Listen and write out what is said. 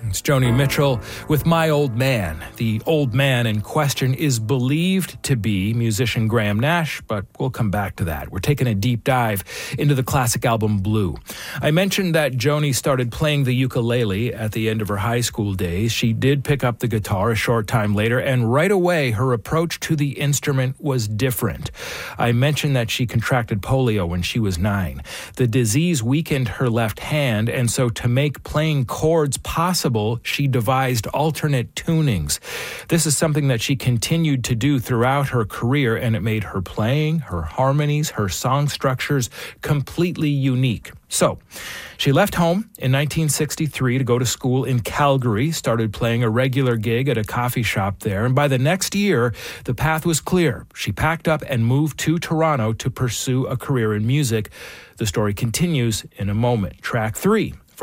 It's Joni Mitchell with My Old Man. The old man in question is believed to be musician Graham Nash, but we'll come back to that. We're taking a deep dive into the classic album Blue. I mentioned that Joni started playing the ukulele at the end of her high school days. She did pick up the guitar a short time later, and right away her approach to the instrument was different. I mentioned that she contracted polio when she was 9. The disease weakened her left hand, and so to make playing chords possible, she devised alternate tunings. This is something that she continued to do throughout her career, and it made her playing, her harmonies, her song structures completely unique. So, she left home in 1963 to go to school in Calgary, started playing a regular gig at a coffee shop there, and by the next year, the path was clear. She packed up and moved to Toronto to pursue a career in music. The story continues in a moment. Track 3